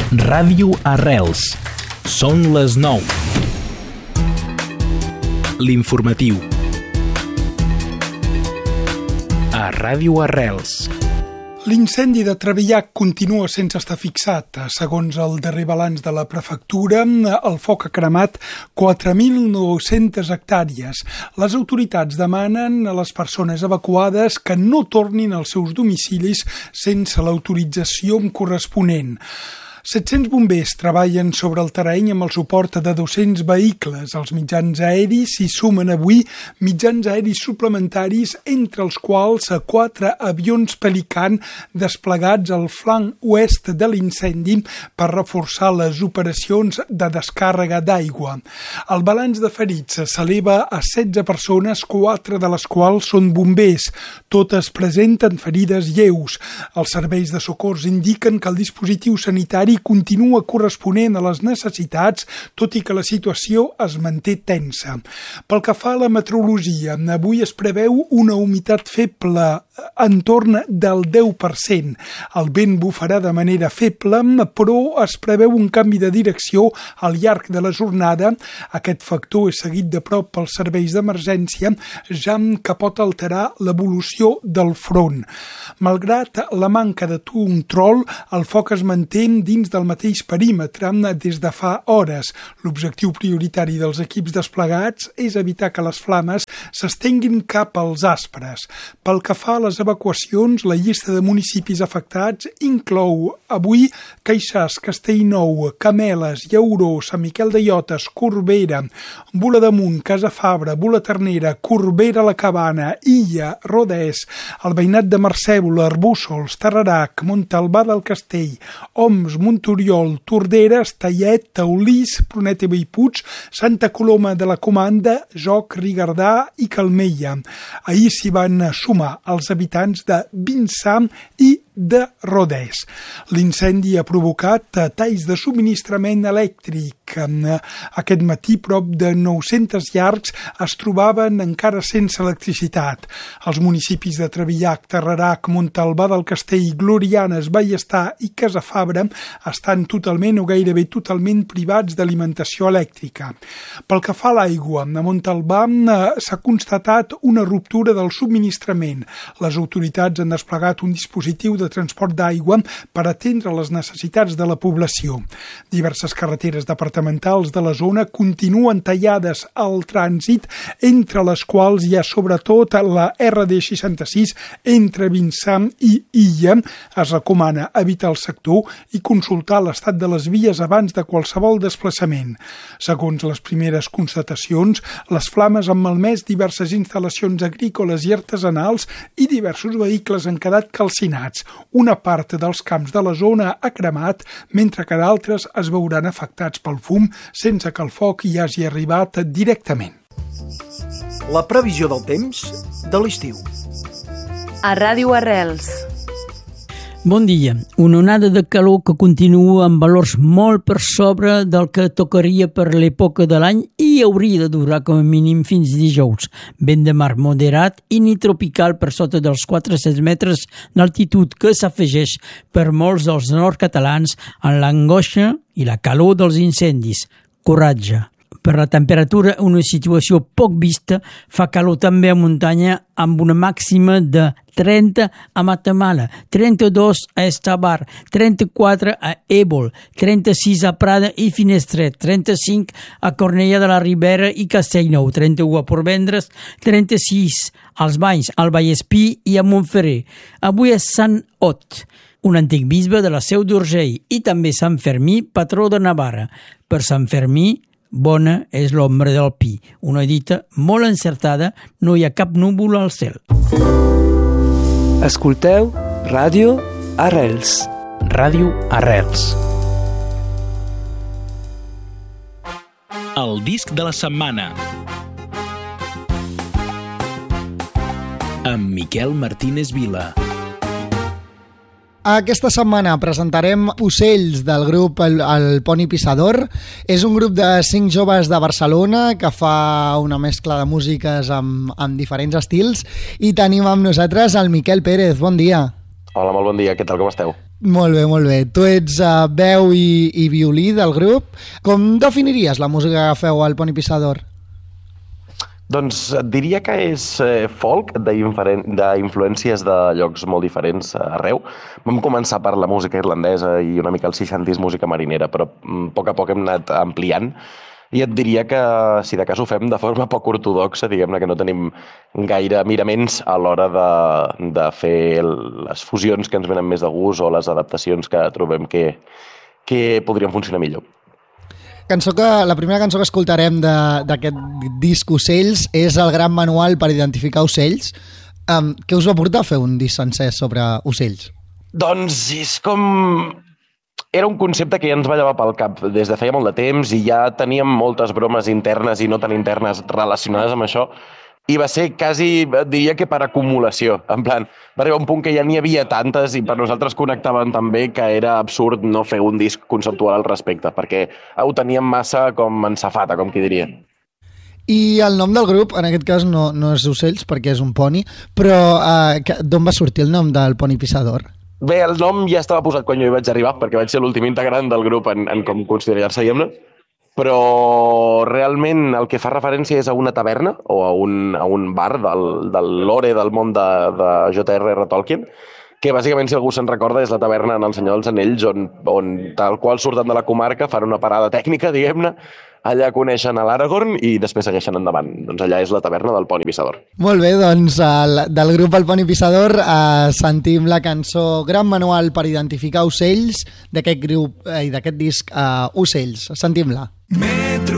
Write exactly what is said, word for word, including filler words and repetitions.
Ràdio Arrels. Són les nou. L'informatiu. A Ràdio Arrels. L'incendi de Trevillac continua sense estar fixat. Segons el darrer balanç de la prefectura, el foc ha cremat quatre mil nou-centes hectàrees. Les autoritats demanen a les persones evacuades que no tornin als seus domicilis sense l'autorització corresponent. set-cents bombers treballen sobre el terreny amb el suport de dos-cents vehicles. Els mitjans aeris s'hi sumen avui mitjans aeris suplementaris, entre els quals quatre avions Pelican desplegats al flanc oest de l'incendi per reforçar les operacions de descàrrega d'aigua. El balanç de ferits s'eleva a setze persones, quatre de les quals són bombers. Totes presenten ferides lleus. Els serveis de socors indiquen que el dispositiu sanitari continua corresponent a les necessitats, tot i que la situació es manté tensa. Pel que fa a la meteorologia, avui es preveu una humitat feble entorn del deu per cent. El vent bufarà de manera feble, però es preveu un canvi de direcció al llarg de la jornada. Aquest factor és seguit de prop pels serveis d'emergència, ja que pot alterar l'evolució del front. Malgrat la manca de control, el foc es manté dins del mateix perímetre des de fa hores. L'objectiu prioritari dels equips desplegats és evitar que les flames s'estenguin cap als aspres. Pel que fa a les evacuacions, la llista de municipis afectats inclou avui Queixàs, Castellnou, Cameles, Llauró, Sant Miquel de Llotes, Corbera, Vilademunt, Casafabre, Vilaternera, Corbera la Cabana, Illa, Rodès, el veïnat de Mercèbola, Arbússols, Tarerac, Montalbà del Castell, Oms, Montoriol, Tordera, Estallet, Taulís, Prunet i Bellpuig, Santa Coloma de la Comanda, Joc, Rigardà i Calmella. Ahir s'hi van sumar els habitants de Vinçà i de Rodès. L'incendi ha provocat talls de subministrament elèctric. Aquest matí, prop de nou-centes llars es trobaven encara sense electricitat. Els municipis de Trevillac, Tarerac, Montalbà del Castell, Glorianes, Ballestar i Casafabre estan totalment o gairebé totalment privats d'alimentació elèctrica. Pel que fa a l'aigua, a Montalbà s'ha constatat una ruptura del subministrament. Les autoritats han desplegat un dispositiu de transport d'aigua per atendre les necessitats de la població. Diverses carreteres departamentals de la zona continuen tallades al trànsit, entre les quals hi ha sobretot la erre de seixanta-sis entre Vinçà i Illa. Es recomana evitar el sector i consultar l'estat de les vies abans de qualsevol desplaçament. Segons les primeres constatacions, les flames han malmès diverses instal·lacions agrícoles i artesanals i diversos vehicles han quedat calcinats. Una part dels camps de la zona ha cremat, mentre que d'altres es veuran afectats pel fum sense que el foc hi hagi arribat directament. La previsió del temps de l'estiu. A Ràdio Arrels. Bon dia. Una onada de calor que continua amb valors molt per sobre del que tocaria per l'època de l'any i hauria de durar com a mínim fins dijous. Vent de mar moderat i ni tropical per sota dels quatre-cents metres d'altitud que s'afegeix per molts dels nord-catalans en l'angoixa i la calor dels incendis. Coratge. Per la temperatura, una situació poc vista, fa calor també a muntanya amb una màxima de trenta a Matamala, trenta-dos a Estabar, trenta-quatre a Ébol, trenta-sis a Prada i Finestret, trenta-cinc a Cornellà de la Ribera i Castellnou, trenta-u a Portvendres, trenta-sis als Banys, al Vallespí i a Montferrer. Avui és Sant Ot, un antic bisbe de la Seu d'Urgell, i també Sant Fermí, patró de Navarra. Per Sant Fermí, bona és l'ombra del pi. Una dita molt encertada, no hi ha cap núvol al cel. Escolteu Ràdio Arrels. Ràdio Arrels. El disc de la setmana. Amb Miquel Martínez Vila. Aquesta setmana presentarem Ocells del grup El, el Poni Pissador. És un grup de cinc joves de Barcelona que fa una mescla de músiques amb, amb diferents estils, i tenim amb nosaltres el Miquel Pérez. Bon dia. Hola, molt bon dia. Què tal, com esteu? Molt bé, molt bé. Tu ets uh, veu i, i violí del grup. Com definiries la música que feu al Pony Pisador? Doncs et diria que és eh, folk d'influències de llocs molt diferents arreu. Vam començar per la música irlandesa i una mica el seixantis música marinera, però a poc a poc hem anat ampliant. I et diria que, si de cas ho fem de forma poc ortodoxa, diguem-ne que no tenim gaire miraments a l'hora de, de fer les fusions que ens venen més de gust o les adaptacions que trobem que, que podrien funcionar millor. Cançó que, la primera cançó que escoltarem d'aquest disc Ocells és el gran manual per identificar ocells. Um, què us va portar a fer un disc sencer sobre ocells? Doncs és com... Era un concepte que ja ens ballava pel cap des de feia molt de temps i ja teníem moltes bromes internes i no tan internes relacionades amb això i va ser quasi, diria que per acumulació. En plan, va arribar un punt que ja n'hi havia tantes i per nosaltres connectaven tan bé que era absurd no fer un disc conceptual al respecte perquè ho teníem massa com en safata, com qui diria. I el nom del grup, en aquest cas no, no és Ocells perquè és un poni, però uh, d'on va sortir el nom del Pony Pisador? Bé, el nom ja estava posat quan jo hi vaig arribar, perquè vaig ser l'últim integrant del grup en, en com considerar-se, diguem-ne, però realment el que fa referència és a una taverna o a un, a un bar del, del lore del món de, de J R R Tolkien, que bàsicament, si algú se'n recorda, és la taverna en El Senyor dels Anells, on, on tal qual surten de la comarca, fan una parada tècnica, diguem-ne, allà coneixen a l'Aragorn i després segueixen endavant. Doncs allà és la taverna del Pony Pisador. Molt bé, doncs el, del grup El Pony Pisador eh, sentim la cançó Gran Manual per identificar ocells d'aquest grup eh, i d'aquest disc eh, Ocells. Sentim-la. Metro